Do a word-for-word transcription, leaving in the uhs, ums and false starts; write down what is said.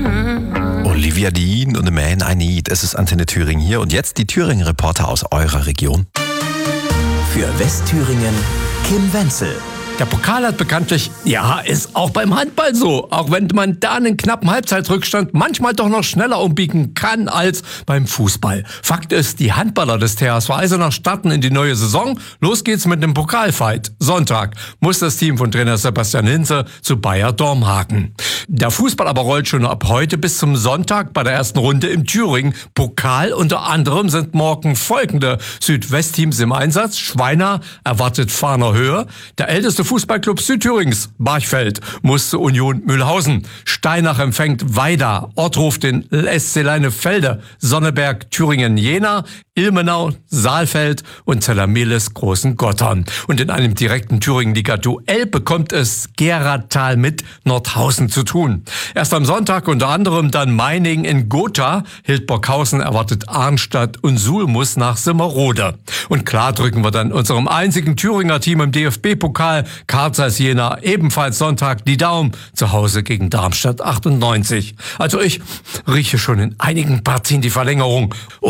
Olivia Dean und The Man I Need. Es ist Antenne Thüringen hier und jetzt die Thüringen-Reporter aus eurer Region. Für Westthüringen Kim Wenzel. Der Pokal hat bekanntlich, ja, ist auch beim Handball so, auch wenn man da einen knappen Halbzeitrückstand manchmal doch noch schneller umbiegen kann als beim Fußball. Fakt ist, die Handballer des T H S V Eisenach starten in die neue Saison. Los geht's mit einem Pokalfight. Sonntag muss das Team von Trainer Sebastian Hinze zu Bayer Dormhagen. Der Fußball aber rollt schon ab heute bis zum Sonntag bei der ersten Runde im Thüringen. Pokal unter anderem sind morgen folgende Südwestteams im Einsatz. Schweiner erwartet Fahner Höhe. Der älteste Fußballclub Südthürings, Barchfeld, muss zu Union Mühlhausen. Steinach empfängt Weida. Ort ruft den S C Leinefelde. Sonneberg, Thüringen, Jena. Ilmenau, Saalfeld und Zellermehlis Großen Gottern. Und in einem direkten Thüringen-Liga-Duell bekommt es Geratal mit Nordhausen zu tun. Erst am Sonntag unter anderem dann Meiningen in Gotha, Hildburghausen erwartet Arnstadt und Sulmus nach Simmerode. Und klar drücken wir dann unserem einzigen Thüringer Team im D F B-Pokal, Carl Zeiss Jena, ebenfalls Sonntag die Daumen, zu Hause gegen Darmstadt achtundneunzig. Also ich rieche schon in einigen Partien die Verlängerung.